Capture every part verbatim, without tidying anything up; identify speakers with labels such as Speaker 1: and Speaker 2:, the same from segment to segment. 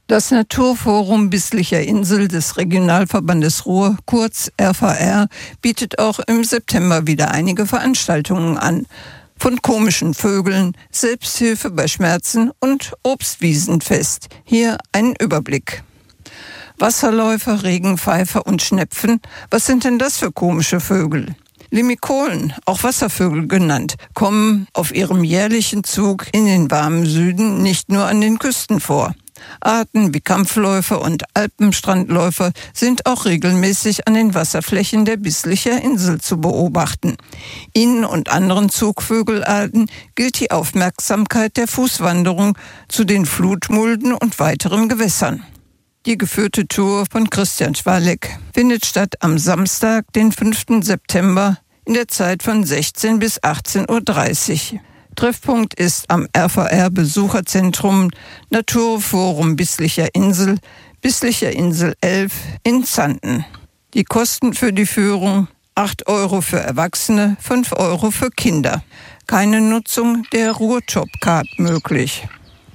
Speaker 1: Das Naturforum Bisslicher Insel des Regionalverbandes Ruhr, kurz R V R, bietet auch im September wieder einige Veranstaltungen an. Von komischen Vögeln, Selbsthilfe bei Schmerzen und Obstwiesenfest. Hier ein Überblick. Wasserläufer, Regenpfeifer und Schnepfen, was sind denn das für komische Vögel? Limikolen, auch Wasservögel genannt, kommen auf ihrem jährlichen Zug in den warmen Süden nicht nur an den Küsten vor. Arten wie Kampfläufer und Alpenstrandläufer sind auch regelmäßig an den Wasserflächen der Bisslicher Insel zu beobachten. Ihnen und anderen Zugvögelarten gilt die Aufmerksamkeit der Fußwanderung zu den Flutmulden und weiteren Gewässern. Die geführte Tour von Christian Schwalek findet statt am Samstag, den fünften September, in der Zeit von sechzehn bis achtzehn Uhr dreißig. Treffpunkt ist am R V R-Besucherzentrum Naturforum Bisslicher Insel, Bisslicher Insel elf in Zanten. Die Kosten für die Führung: acht Euro für Erwachsene, fünf Euro für Kinder. Keine Nutzung der Ruhrjobcard möglich.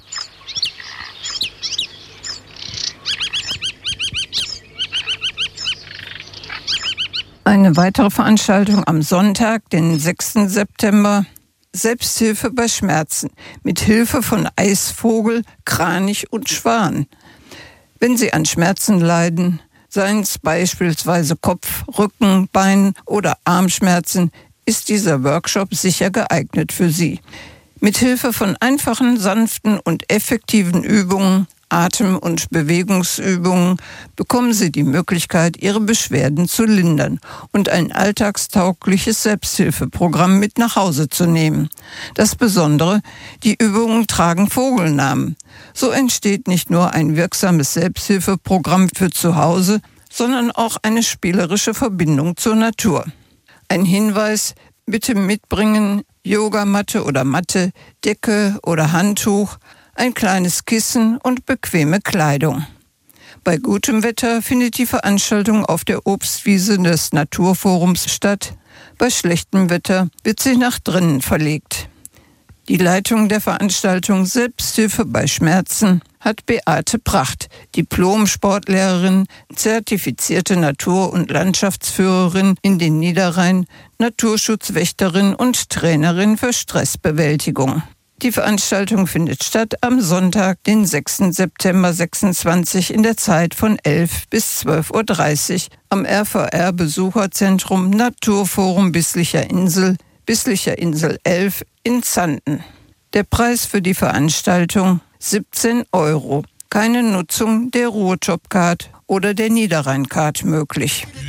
Speaker 1: Eine weitere Veranstaltung am Sonntag, den sechsten September. Selbsthilfe bei Schmerzen mit Hilfe von Eisvogel, Kranich und Schwan. Wenn Sie an Schmerzen leiden, seien es beispielsweise Kopf-, Rücken-, Bein- oder Armschmerzen, ist dieser Workshop sicher geeignet für Sie. Mit Hilfe von einfachen, sanften und effektiven Übungen, Atem- und Bewegungsübungen bekommen Sie die Möglichkeit, Ihre Beschwerden zu lindern und ein alltagstaugliches Selbsthilfeprogramm mit nach Hause zu nehmen. Das Besondere: die Übungen tragen Vogelnamen. So entsteht nicht nur ein wirksames Selbsthilfeprogramm für zu Hause, sondern auch eine spielerische Verbindung zur Natur. Ein Hinweis: bitte mitbringen Yogamatte oder Matte, Decke oder Handtuch, ein kleines Kissen und bequeme Kleidung. Bei gutem Wetter findet die Veranstaltung auf der Obstwiese des Naturforums statt. Bei schlechtem Wetter wird sie nach drinnen verlegt. Die Leitung der Veranstaltung Selbsthilfe bei Schmerzen hat Beate Pracht, Diplom-Sportlehrerin, zertifizierte Natur- und Landschaftsführerin in den Niederrhein, Naturschutzwächterin und Trainerin für Stressbewältigung. Die Veranstaltung findet statt am Sonntag, den sechsten September sechsundzwanzig in der Zeit von elf bis zwölf Uhr dreißig am R V R-Besucherzentrum Naturforum Bisslicher Insel, Bisslicher Insel elf in Zanten. Der Preis für die Veranstaltung: siebzehn Euro. Keine Nutzung der Ruhrjobcard oder der Niederrhein-Card möglich.